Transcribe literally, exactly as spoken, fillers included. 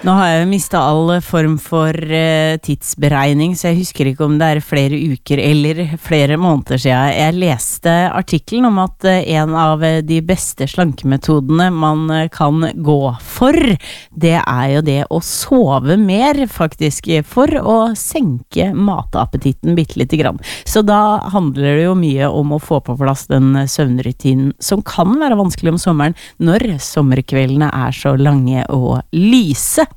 Nå har jeg mistet all form for uh, tidsberegning, så jeg husker ikke om det er flere uker eller flere måneder siden. Jeg leste artikkelen om at uh, en av de beste slankemetodene man uh, kan gå for, det er jo det å sove mer, faktisk, for å senke matappetitten bitte lite grann. Så da handler det jo mye om å få på plass den søvnrutinen som kan være vanskelig om sommeren, når sommerkveldene er så lange og lyse.